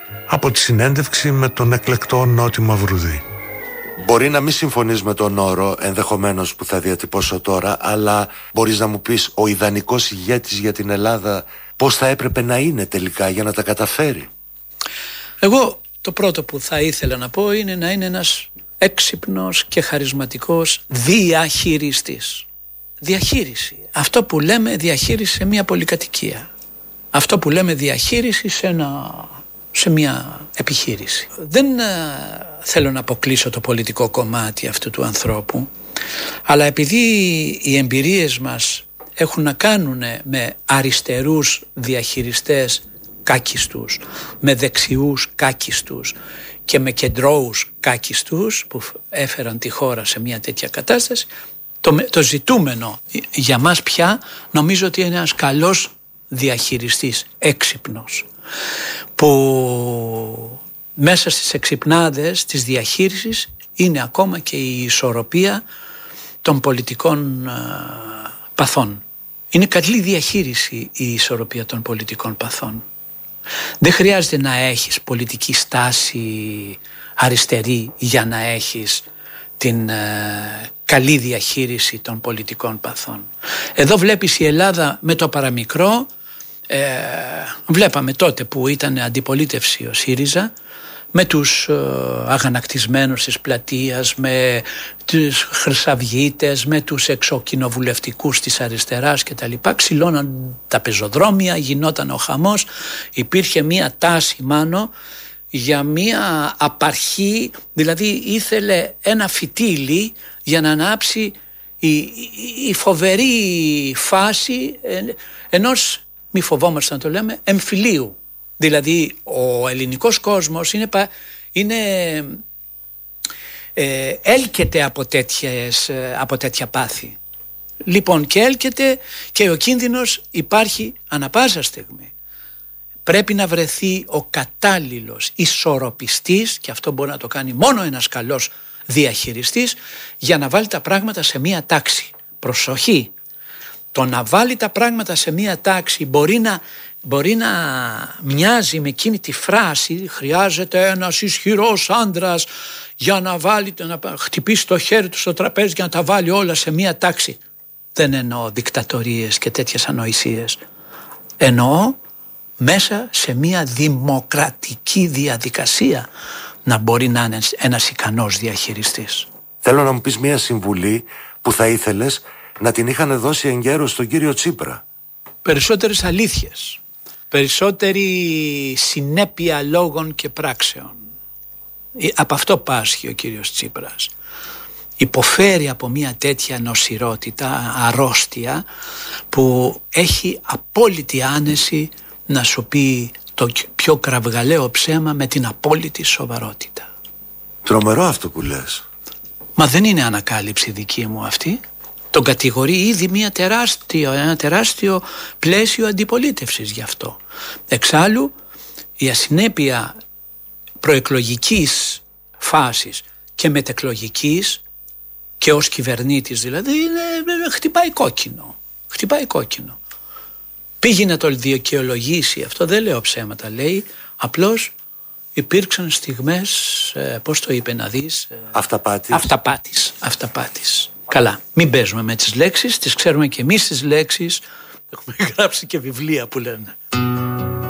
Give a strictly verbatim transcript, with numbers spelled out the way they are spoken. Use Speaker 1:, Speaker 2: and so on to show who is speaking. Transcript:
Speaker 1: από τη συνέντευξη με τον εκλεκτό Νότι Μαυρουδή.
Speaker 2: Μπορεί να μην συμφωνείς με τον όρο ενδεχομένως που θα διατυπώσω τώρα, αλλά μπορείς να μου πεις ο ιδανικός ηγέτης για την Ελλάδα πώς θα έπρεπε να είναι τελικά για να τα καταφέρει?
Speaker 3: Εγώ το πρώτο που θα ήθελα να πω είναι να είναι ένας έξυπνος και χαρισματικός διαχειριστής. Διαχείριση. Αυτό που λέμε διαχείριση σε μια πολυκατοικία. Αυτό που λέμε διαχείριση σε, ένα, σε μια επιχείρηση. Δεν α, θέλω να αποκλείσω το πολιτικό κομμάτι αυτού του ανθρώπου, αλλά επειδή οι εμπειρίες μας έχουν να κάνουν με αριστερούς διαχειριστές κάκιστους, με δεξιούς κάκιστους και με κεντρώους κάκιστους που έφεραν τη χώρα σε μια τέτοια κατάσταση, το, το ζητούμενο για μας πια νομίζω ότι είναι ένας καλός διαχειριστής, έξυπνος, που μέσα στις εξυπνάδες της διαχείρισης είναι ακόμα και η ισορροπία των πολιτικών α, παθών. Είναι καλή διαχείριση η ισορροπία των πολιτικών παθών. Δεν χρειάζεται να έχεις πολιτική στάση αριστερή για να έχεις την ε, καλή διαχείριση των πολιτικών παθών. Εδώ βλέπεις η Ελλάδα με το παραμικρό, ε, βλέπαμε τότε που ήταν αντιπολίτευση ο ΣΥΡΙΖΑ, με τους ε, αγανακτισμένους της πλατείας, με τους χρυσαυγίτες, με τους εξοκοινοβουλευτικούς της αριστεράς και τα λοιπά. Ξυλώναν τα πεζοδρόμια, γινόταν ο χαμός, υπήρχε μία τάση μάνο για μία απαρχή, δηλαδή ήθελε ένα φυτίλι για να ανάψει η, η, η φοβερή φάση ενός, μη φοβόμαστε να το λέμε, εμφυλίου. Δηλαδή ο ελληνικός κόσμος είναι, είναι, ε, έλκεται από, τέτοιες, από τέτοια πάθη. Λοιπόν, και έλκεται και ο κίνδυνος υπάρχει ανά πάσα στιγμή. Πρέπει να βρεθεί ο κατάλληλος ισορροπιστής, και αυτό μπορεί να το κάνει μόνο ένας καλός διαχειριστής, για να βάλει τα πράγματα σε μία τάξη. Προσοχή! Το να βάλει τα πράγματα σε μία τάξη μπορεί να, μπορεί να μοιάζει με εκείνη τη φράση «χρειάζεται ένας ισχυρός άντρας για να, βάλει, να χτυπήσει το χέρι του στο τραπέζι και να τα βάλει όλα σε μία τάξη». Δεν εννοώ δικτατορίες και τέτοιες ανοησίες. Εννοώ μέσα σε μία δημοκρατική διαδικασία να μπορεί να είναι ένας ικανός διαχειριστής.
Speaker 2: Θέλω να μου πεις μία συμβουλή που θα ήθελες να την είχαν δώσει εγκαίρως στον κύριο Τσίπρα.
Speaker 3: Περισσότερες αλήθειες, περισσότερη συνέπεια λόγων και πράξεων. Από αυτό πάσχει ο κύριος Τσίπρας. Υποφέρει από μια τέτοια νοσηρότητα, αρρώστια, που έχει απόλυτη άνεση να σου πει το πιο κραυγαλαίο ψέμα με την απόλυτη σοβαρότητα.
Speaker 2: Τρομερό αυτό που λες.
Speaker 3: Μα δεν είναι ανακάλυψη δική μου αυτή. Τον κατηγορεί ήδη μια τεράστιο, ένα τεράστιο πλαίσιο αντιπολίτευσης γι' αυτό. Εξάλλου, η ασυνέπεια προεκλογικής φάσης και μετεκλογικής, και ως κυβερνήτης δηλαδή, είναι, χτυπάει κόκκινο. Χτυπάει κόκκινο. Πήγε να το δικαιολογήσει αυτό, δεν λέω ψέματα, λέει, απλώς υπήρξαν στιγμές, ε, πώς το είπε να δεις, ε,
Speaker 2: αυταπάτης.
Speaker 3: Αυταπάτης, αυταπάτης. Καλά, μην παίζουμε με τις λέξεις, τις ξέρουμε και εμείς τις λέξεις, έχουμε γράψει και βιβλία που λένε.